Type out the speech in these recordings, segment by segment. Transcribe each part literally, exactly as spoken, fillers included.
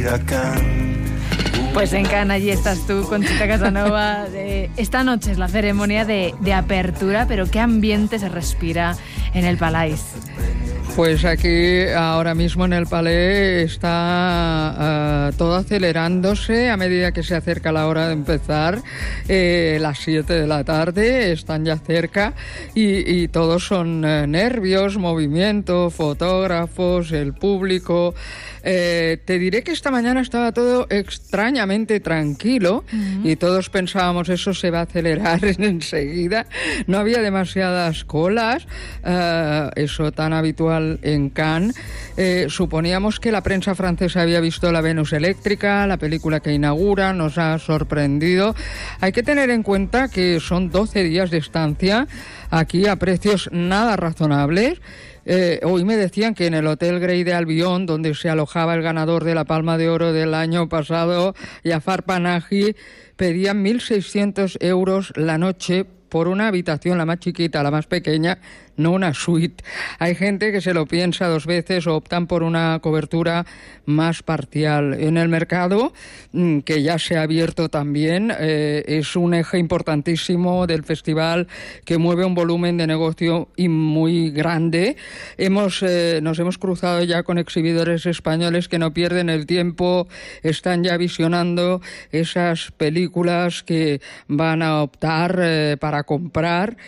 ir a Cannes. Pues en Cannes allí estás tú, Conchita Casanova. Eh, esta noche es la ceremonia de, de apertura, pero ¿qué ambiente se respira en el Palais? Pues aquí ahora mismo en el Palais está uh, todo acelerándose a medida que se acerca la hora de empezar, eh, las siete de la tarde, están ya cerca y, y todos son uh, nervios, movimiento, fotógrafos, el público. Eh, te diré que esta mañana estaba todo extrañamente tranquilo uh-huh. y todos pensábamos eso se va a acelerar enseguida. No había demasiadas colas, uh, eso tan habitual en Cannes. Eh, suponíamos que la prensa francesa había visto La Venus Eléctrica, la película que inaugura, nos ha sorprendido. Hay que tener en cuenta que son doce días de estancia aquí a precios nada razonables. Eh, hoy me decían que en el Hotel Grey de Albion, donde se alojaba el ganador de la Palma de Oro del año pasado, Jafar Panahi, pedían mil seiscientos euros la noche por una habitación, la más chiquita, la más pequeña, no una suite. Hay gente que se lo piensa dos veces o optan por una cobertura más parcial. En el mercado, que ya se ha abierto también, eh, es un eje importantísimo del festival que mueve un volumen de negocio muy grande. Hemos, eh, nos hemos cruzado ya con exhibidores españoles que no pierden el tiempo, están ya visionando esas películas que van a optar eh, para comprar.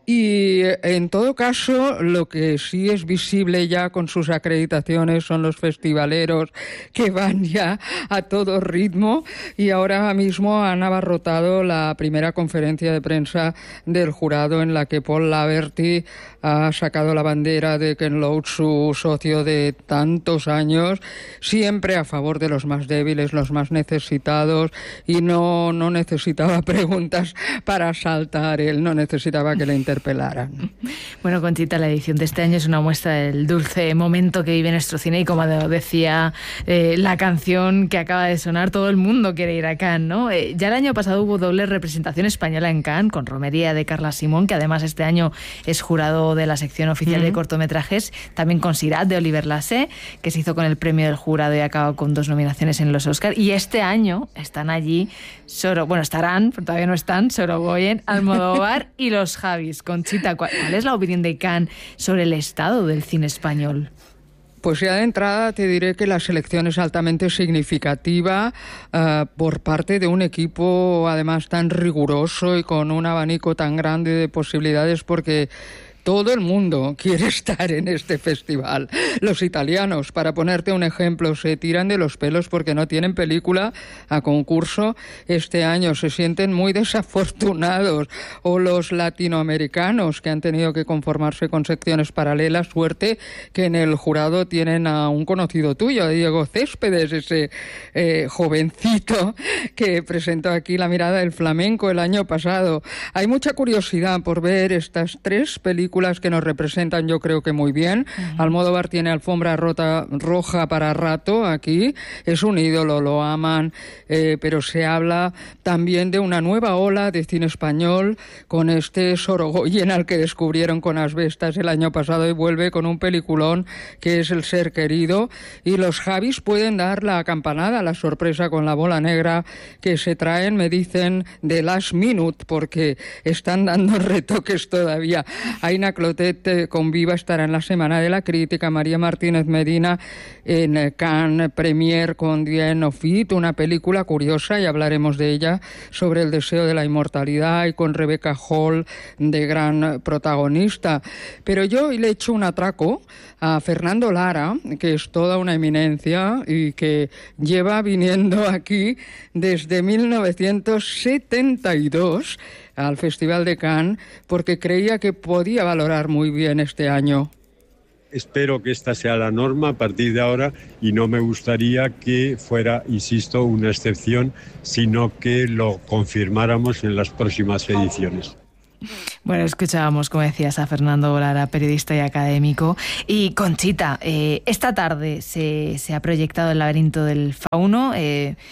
Y en todo caso, lo que sí es visible ya con sus acreditaciones son los festivaleros que van ya a todo ritmo y ahora mismo han abarrotado la primera conferencia de prensa del jurado en la que Paul Laverty ha sacado la bandera de Ken Loach, su socio de tantos años, siempre a favor de los más débiles, los más necesitados, y no, no necesitaba preguntas para saltar, él no necesitaba que le interpelaran. Bueno, Conchita, la edición de este año es una muestra del dulce momento que vive nuestro cine y, como decía eh, la canción que acaba de sonar, todo el mundo quiere ir a Cannes, ¿no? Eh, ya el año pasado hubo doble representación española en Cannes, con Romería de Carla Simón, que además este año es jurado de la sección oficial uh-huh. de cortometrajes, también con Sirat de Oliver Lasse, que se hizo con el premio del jurado y acabó con dos nominaciones en los Oscar. Y este año están allí Soro, bueno, estarán, pero todavía no están, Sorogoyen, Almodóvar y los Javis. Conchita, ¿cuál es la opinión de Cannes sobre el estado del cine español? Pues ya de entrada te diré que la selección es altamente significativa uh, por parte de un equipo además tan riguroso y con un abanico tan grande de posibilidades, porque todo el mundo quiere estar en este festival. Los italianos, para ponerte un ejemplo, se tiran de los pelos porque no tienen película a concurso este año, se sienten muy desafortunados. O los latinoamericanos, que han tenido que conformarse con secciones paralelas. Suerte que en el jurado tienen a un conocido tuyo, a Diego Céspedes, ese eh, jovencito que presentó aquí La mirada del flamenco el año pasado. Hay mucha curiosidad por ver estas tres películas que nos representan, yo creo que muy bien. Uh-huh. Almodóvar tiene alfombra rota, roja para rato aquí, es un ídolo, lo aman, eh, pero se habla también de una nueva ola de cine español con este Sorogoyen al que descubrieron con Asbestas el año pasado y vuelve con un peliculón que es El ser querido, y los Javis pueden dar la campanada, la sorpresa con La bola negra que se traen, me dicen, de last minute, porque están dando retoques todavía. Hay Clotet con Viva estará en la Semana de la Crítica, María Martínez Medina en Cannes Premier con Diane Ofit, una película curiosa y hablaremos de ella, sobre el deseo de la inmortalidad, y con Rebecca Hall de gran protagonista. Pero yo le echo un atraco a Fernando Lara, que es toda una eminencia y que lleva viniendo aquí desde mil novecientos setenta y dos al Festival de Cannes, porque creía que podía valorar muy bien este año. Espero que esta sea la norma a partir de ahora y no me gustaría que fuera, insisto, una excepción, sino que lo confirmáramos en las próximas ediciones. Bueno, escuchábamos, como decías, a Fernando Lara, periodista y académico. Y Conchita, eh, esta tarde se, se ha proyectado El laberinto del fauno. Eh,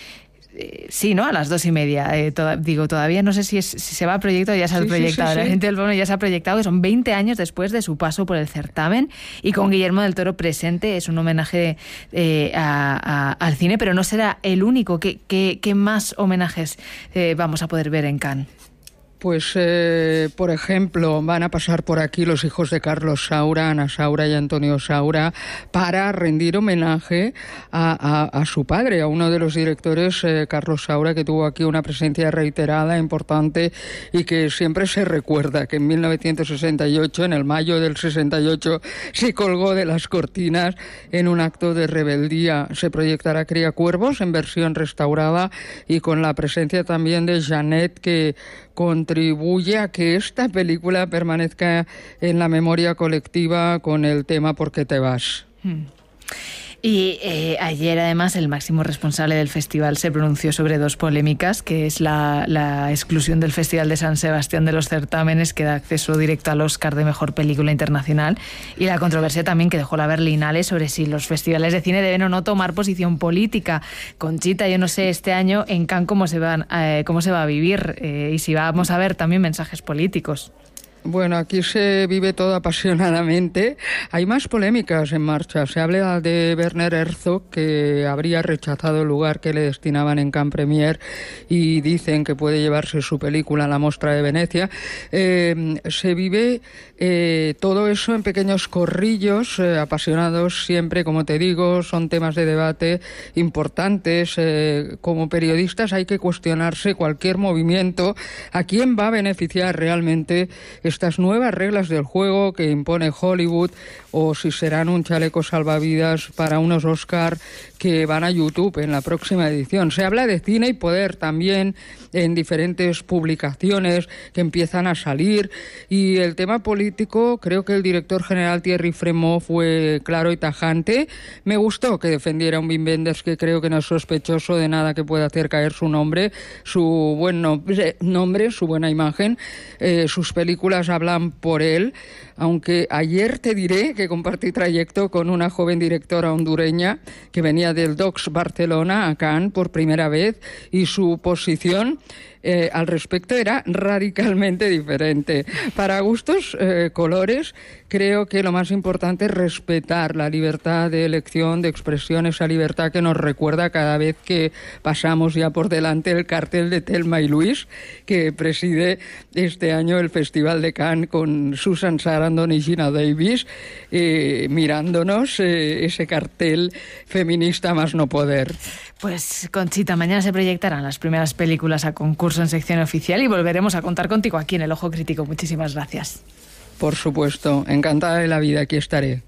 eh, sí, ¿no? A las dos y media. Eh, toda, digo, todavía no sé si, es, si se va a proyectar o ya se ha sí, proyectado. Sí, sí, la sí. gente del pueblo ya se ha proyectado, que son veinte años después de su paso por el certamen y con Guillermo del Toro presente. Es un homenaje eh, a, a, al cine, pero no será el único. ¿Qué, qué, qué más homenajes eh, vamos a poder ver en Cannes? Pues, eh, por ejemplo, van a pasar por aquí los hijos de Carlos Saura, Ana Saura y Antonio Saura, para rendir homenaje a, a, a su padre, a uno de los directores, eh, Carlos Saura, que tuvo aquí una presencia reiterada, importante, y que siempre se recuerda que en mil novecientos sesenta y ocho, en el mayo del sesenta y ocho, se colgó de las cortinas en un acto de rebeldía. Se proyectará Criacuervos en versión restaurada y con la presencia también de Janet, que contribuye a que esta película permanezca en la memoria colectiva con el tema ¿Por qué te vas? Hmm. Y eh, ayer, además, el máximo responsable del festival se pronunció sobre dos polémicas, que es la, la exclusión del Festival de San Sebastián de los certámenes, que da acceso directo al Oscar de Mejor Película Internacional, y la controversia también que dejó la Berlinale sobre si los festivales de cine deben o no tomar posición política. Conchita, yo no sé este año en Cannes cómo se, van, eh, cómo se va a vivir eh, y si vamos a ver también mensajes políticos. Bueno, aquí se vive todo apasionadamente. Hay más polémicas en marcha. Se habla de Werner Herzog, que habría rechazado el lugar que le destinaban en Cannes Premier, y dicen que puede llevarse su película a la Mostra de Venecia. Eh, se vive eh, todo eso en pequeños corrillos, eh, apasionados siempre, como te digo, son temas de debate importantes. Eh, como periodistas hay que cuestionarse cualquier movimiento. ¿A quién va a beneficiar realmente estas nuevas reglas del juego que impone Hollywood, o si serán un chaleco salvavidas para unos Oscar que van a YouTube en la próxima edición? Se habla de cine y poder también en diferentes publicaciones que empiezan a salir, y el tema político, creo que el director general Thierry Fremont fue claro y tajante. Me gustó que defendiera a un Wim Wenders que creo que no es sospechoso de nada que pueda hacer caer su nombre, su buen nombre, nombre su buena imagen. Eh, sus películas hablan por él, aunque ayer te diré que compartí trayecto con una joven directora hondureña que venía del Docs Barcelona a Cannes por primera vez, y su posición Eh, al respecto era radicalmente diferente. Para gustos, eh, colores, creo que lo más importante es respetar la libertad de elección, de expresión, esa libertad que nos recuerda cada vez que pasamos ya por delante el cartel de Thelma y Luis, que preside este año el Festival de Cannes con Susan Sarandon y Gina Davis, eh, mirándonos eh, ese cartel feminista más no poder. Pues, Conchita, mañana se proyectarán las primeras películas a concurso en sección oficial y volveremos a contar contigo aquí en El Ojo Crítico. Muchísimas gracias. Por supuesto, encantada de la vida, aquí estaré.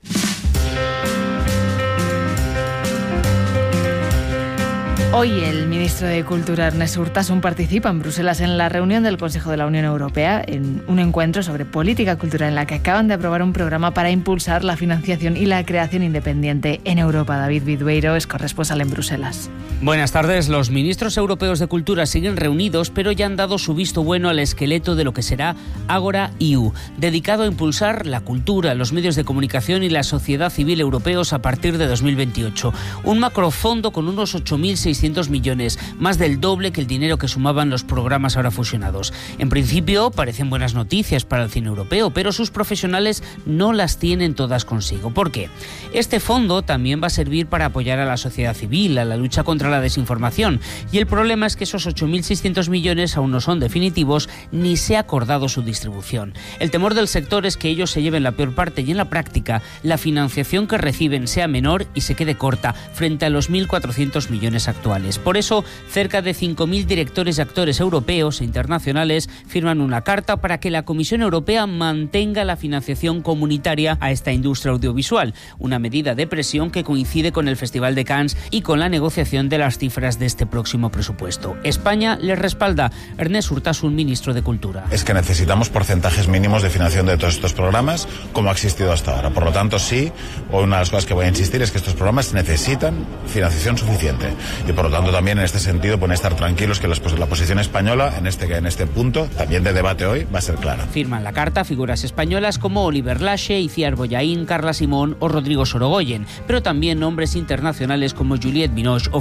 Hoy el ministro de Cultura, Ernest Urtasun, participa en Bruselas en la reunión del Consejo de la Unión Europea, en un encuentro sobre política cultural en la que acaban de aprobar un programa para impulsar la financiación y la creación independiente en Europa. David Vidueiro es corresponsal en Bruselas. Buenas tardes. Los ministros europeos de cultura siguen reunidos, pero ya han dado su visto bueno al esqueleto de lo que será Agora E U, dedicado a impulsar la cultura, los medios de comunicación y la sociedad civil europeos a partir de dos mil veintiocho. Un macrofondo con unos ocho mil seiscientos millones, más del doble que el dinero que sumaban los programas ahora fusionados. En principio parecen buenas noticias para el cine europeo, pero sus profesionales no las tienen todas consigo. ¿Por qué? Este fondo también va a servir para apoyar a la sociedad civil, a la lucha contra la desinformación, y el problema es que esos ocho mil seiscientos millones aún no son definitivos ni se ha acordado su distribución. El temor del sector es que ellos se lleven la peor parte y en la práctica la financiación que reciben sea menor y se quede corta frente a los mil cuatrocientos millones actuales. Por eso, cerca de cinco mil directores y actores europeos e internacionales firman una carta para que la Comisión Europea mantenga la financiación comunitaria a esta industria audiovisual, una medida de presión que coincide con el Festival de Cannes y con la negociación de las cifras de este próximo presupuesto. España les respalda. Ernest Urtasun, ministro de Cultura. Es que necesitamos porcentajes mínimos de financiación de todos estos programas, como ha existido hasta ahora. Por lo tanto, sí, una de las cosas que voy a insistir es que estos programas necesitan financiación suficiente. Y por lo tanto, también en este sentido pueden estar tranquilos que la posición española en este, en este punto, también de debate hoy, va a ser clara. Firman la carta figuras españolas como Oliver Lache, Iciar Bollaín, Carla Simón o Rodrigo Sorogoyen, pero también nombres internacionales como Juliette Binoche o